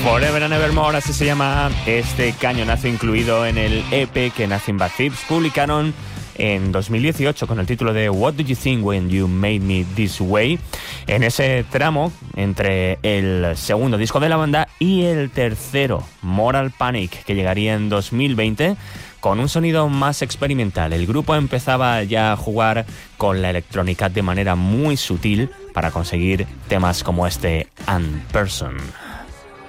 Forever and Evermore, así se llama este cañonazo incluido en el EP que Nothing But Thieves publicaron en 2018 con el título de What Do You Think When You Made Me This Way, en ese tramo entre el segundo disco de la banda y el tercero, Moral Panic, que llegaría en 2020 con un sonido más experimental. El grupo empezaba ya a jugar con la electrónica de manera muy sutil para conseguir temas como este Unperson.